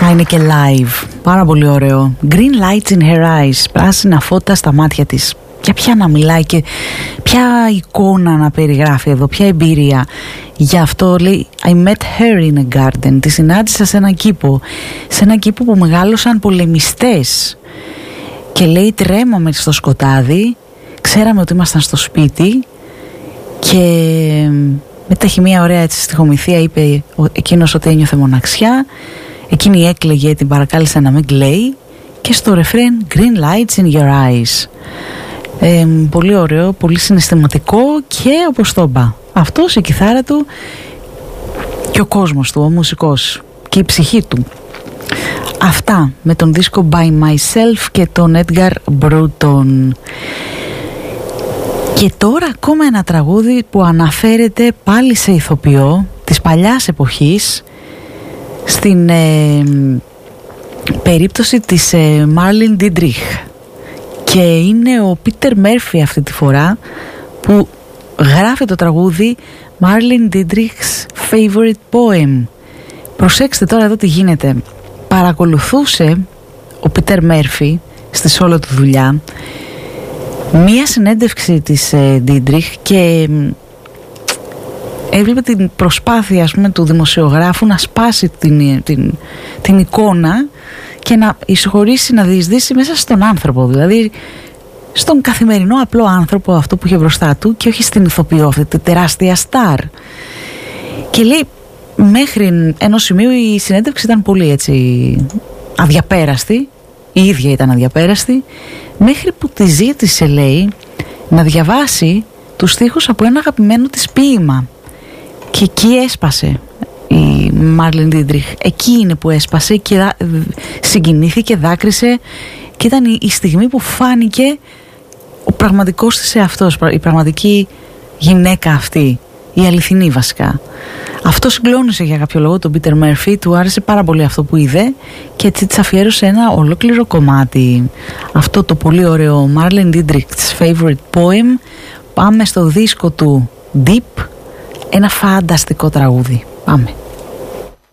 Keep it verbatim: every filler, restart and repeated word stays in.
Είναι και live, πάρα πολύ ωραίο. Green lights in her eyes, πράσινα φώτα στα μάτια της. Για ποια να μιλάει και ποια εικόνα να περιγράφει εδώ, ποια εμπειρία. Γι' αυτό λέει I met her in a garden. Τη συνάντησα σε έναν κήπο, σε έναν κήπο που μεγάλωσαν πολεμιστές. Και λέει τρέμαμε στο σκοτάδι, ξέραμε ότι ήμασταν στο σπίτι και μετά έχει μια ωραία έτσι στιχομυθία, είπε εκείνος ότι ένιωθε μοναξιά. Εκείνη έκλαιγε, την παρακάλεσε να μην κλαίει και στο ρεφρέν Green lights in your eyes. Ε, πολύ ωραίο, πολύ συναισθηματικό και όπως το είπα, αυτός, η κιθάρα του και ο κόσμος του, ο μουσικός και η ψυχή του. Αυτά με τον δίσκο By Myself και τον Edgar Bruton. Και τώρα ακόμα ένα τραγούδι που αναφέρεται πάλι σε ηθοποιό της παλιάς εποχής, στην ε, περίπτωση της ε, Marlene Dietrich, και είναι ο Peter Murphy αυτή τη φορά που γράφει το τραγούδι Marlene Dietrich's Favorite Poem. Προσέξτε τώρα εδώ τι γίνεται. Παρακολουθούσε ο Peter Murphy στη σόλο του δουλειά μία συνέντευξη της ε, Dietrich και έβλεπε την προσπάθεια, ας πούμε, του δημοσιογράφου να σπάσει την, την, την εικόνα και να εισχωρήσει, να διεισδύσει μέσα στον άνθρωπο, δηλαδή στον καθημερινό απλό άνθρωπο αυτό που είχε μπροστά του και όχι στην ηθοποιό, αυτή τη τεράστια στάρ. Και λέει μέχρι ενός σημείου η συνέντευξη ήταν πολύ έτσι αδιαπέραστη, η ίδια ήταν αδιαπέραστη, μέχρι που τη ζήτησε, λέει, να διαβάσει τους στίχους από ένα αγαπημένο της ποίημα. Και εκεί έσπασε η Marlene Dietrich. Εκεί είναι που έσπασε και συγκινήθηκε, δάκρυσε και ήταν η στιγμή που φάνηκε ο πραγματικός της εαυτός, η πραγματική γυναίκα αυτή, η αληθινή βασικά. Αυτό συγκλώνησε για κάποιο λόγο τον Peter Murphy, του άρεσε πάρα πολύ αυτό που είδε και έτσι της αφιέρωσε ένα ολόκληρο κομμάτι. Αυτό το πολύ ωραίο Marlene Dietrich's Favorite Poem. Πάμε στο δίσκο του Deep, ένα φανταστικό τραγούδι. Πάμε.